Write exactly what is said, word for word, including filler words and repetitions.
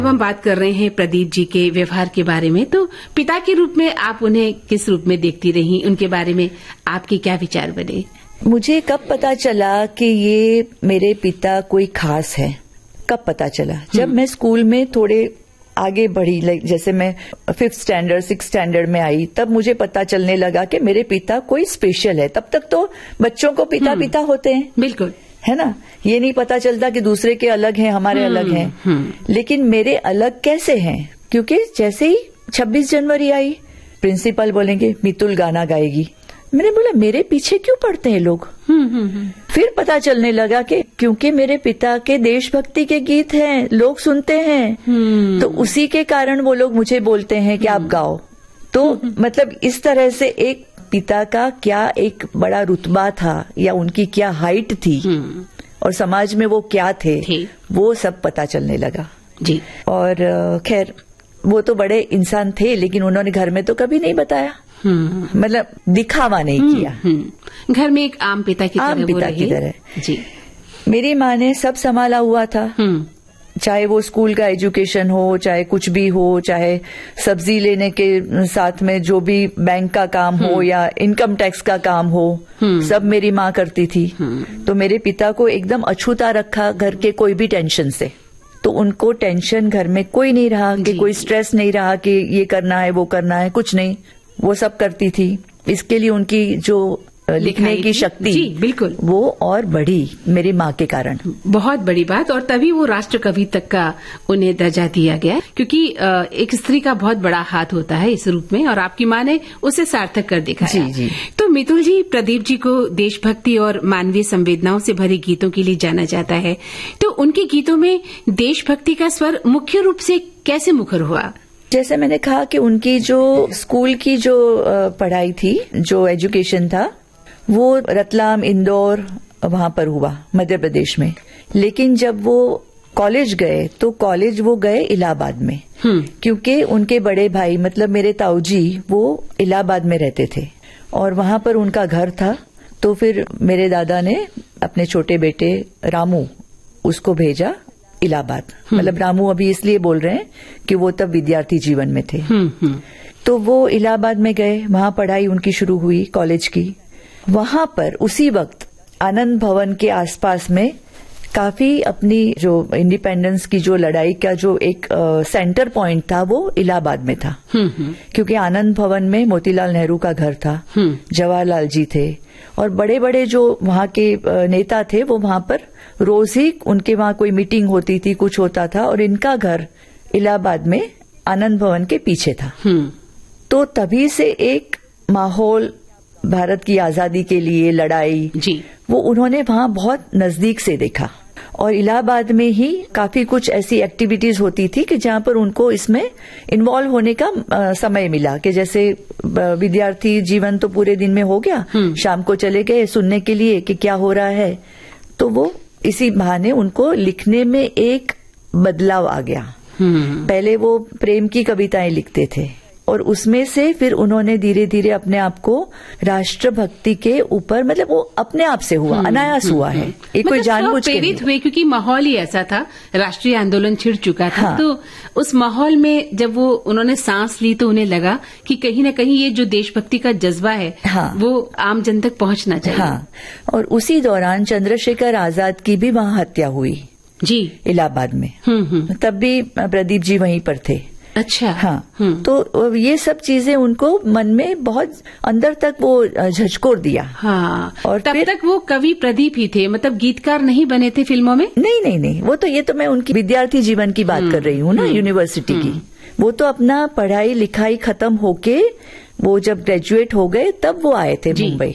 अब हम बात कर रहे हैं प्रदीप जी के व्यवहार के बारे में, तो पिता के रूप में आप उन्हें किस रूप में देखती रही, उनके बारे में आपके क्या विचार बने? मुझे कब पता चला कि ये मेरे पिता कोई खास है, कब पता चला? जब मैं स्कूल में थोड़े आगे बढ़ी, लाइक जैसे मैं फिफ्थ स्टैंडर्ड सिक्स स्टैंडर्ड में आई, तब मुझे पता चलने लगा कि मेरे पिता कोई स्पेशल है। तब तक तो बच्चों को पिता पिता होते हैं, बिल्कुल, है ना, ये नहीं पता चलता कि दूसरे के अलग हैं, हमारे अलग हैं। लेकिन मेरे अलग कैसे हैं? क्योंकि जैसे ही छब्बीस जनवरी आई, प्रिंसिपल बोलेंगे मितुल गाना गाएगी। मैंने बोला मेरे पीछे क्यों पड़ते हैं लोग? फिर पता चलने लगा कि क्योंकि मेरे पिता के देशभक्ति के गीत हैं, लोग सुनते हैं, तो उसी के कारण वो लोग मुझे बोलते हैं कि आप गाओ। तो मतलब इस तरह से एक पिता का क्या एक बड़ा रुतबा था या उनकी क्या हाइट थी और समाज में वो क्या थे, वो सब पता चलने लगा जी। और खैर वो तो बड़े इंसान थे, लेकिन उन्होंने घर में तो कभी नहीं बताया, मतलब दिखावा नहीं किया। घर में एक आम पिता की आम तरह पिता की तरह जी। मेरी माँ ने सब संभाला हुआ था, चाहे वो स्कूल का एजुकेशन हो, चाहे कुछ भी हो, चाहे सब्जी लेने के साथ में जो भी बैंक का काम हो या इनकम टैक्स का काम हो, सब मेरी माँ करती थी। तो मेरे पिता को एकदम अछूता रखा घर के कोई भी टेंशन से। तो उनको टेंशन घर में कोई नहीं रहा कि कोई स्ट्रेस नहीं रहा कि ये करना है वो करना है, कुछ नहीं, वो सब करती थी। इसके लिए उनकी जो लिखने की शक्ति, जी बिल्कुल, वो और बढ़ी मेरी माँ के कारण। बहुत बड़ी बात, और तभी वो राष्ट्र कवि तक का उन्हें दर्जा दिया गया, क्योंकि एक स्त्री का बहुत बड़ा हाथ होता है इस रूप में, और आपकी माँ ने उसे सार्थक कर दिखाया। जी जी। तो मितुल जी, प्रदीप जी को देशभक्ति और मानवीय संवेदनाओं से भरे गीतों के लिए जाना जाता है, तो उनके गीतों में देशभक्ति का स्वर मुख्य रूप से कैसे मुखर हुआ? जैसे मैंने कहा कि उनकी जो स्कूल की जो पढ़ाई थी, जो एजुकेशन था, वो रतलाम, इंदौर वहां पर हुआ मध्य प्रदेश में। लेकिन जब वो कॉलेज गए तो कॉलेज वो गए इलाहाबाद में, क्योंकि उनके बड़े भाई मतलब मेरे ताऊजी वो इलाहाबाद में रहते थे और वहां पर उनका घर था। तो फिर मेरे दादा ने अपने छोटे बेटे रामू उसको भेजा इलाहाबाद। मतलब रामू अभी इसलिए बोल रहे हैं कि वो तब विद्यार्थी जीवन में थे। तो वो इलाहाबाद में गए, वहां पढ़ाई उनकी शुरू हुई कॉलेज की। वहां पर उसी वक्त आनंद भवन के आसपास में काफी अपनी जो इंडिपेंडेंस की जो लड़ाई का जो एक आ, सेंटर पॉइंट था वो इलाहाबाद में था, क्योंकि आनंद भवन में मोतीलाल नेहरू का घर था, जवाहरलाल जी थे और बड़े बड़े जो वहां के नेता थे वो वहां पर रोज ही उनके वहां कोई मीटिंग होती थी, कुछ होता था, और इनका घर इलाहाबाद में आनंद भवन के पीछे था। तो तभी से एक माहौल भारत की आजादी के लिए लड़ाई जी, वो उन्होंने वहां बहुत नजदीक से देखा। और इलाहाबाद में ही काफी कुछ ऐसी एक्टिविटीज होती थी कि जहां पर उनको इसमें इन्वॉल्व होने का आ, समय मिला, कि जैसे विद्यार्थी जीवन तो पूरे दिन में हो गया, शाम को चले गए सुनने के लिए कि क्या हो रहा है। तो वो इसी बहाने उनको लिखने में एक बदलाव आ गया। पहले वो प्रेम की कविताएं लिखते थे और उसमें से फिर उन्होंने धीरे धीरे अपने आप को राष्ट्रभक्ति के ऊपर, मतलब वो अपने आप से हुआ, अनायास हुआ है, एक मतलब कोई जानबूझ के प्रेरित हुए, क्योंकि माहौल ही ऐसा था, राष्ट्रीय आंदोलन छिड़ चुका था। हाँ। तो उस माहौल में जब वो उन्होंने सांस ली तो उन्हें लगा कि कहीं न कहीं ये जो देशभक्ति का जज्बा है, हाँ, वो आम जन तक पहुंचना चाहिए। हाँ। और उसी दौरान चंद्रशेखर आजाद की भी वहां हत्या हुई जी इलाहाबाद में। तब भी प्रदीप जी वहीं पर थे। अच्छा। हाँ। तो ये सब चीजें उनको मन में बहुत अंदर तक वो झकझोर दिया। हाँ। और तब तक वो कवि प्रदीप ही थे, मतलब गीतकार नहीं बने थे फिल्मों में? नहीं नहीं नहीं, वो तो ये तो मैं उनकी विद्यार्थी जीवन की बात कर रही हूँ ना, यूनिवर्सिटी की। वो तो अपना पढ़ाई लिखाई खत्म होके वो जब ग्रेजुएट हो गए तब वो आए थे मुंबई।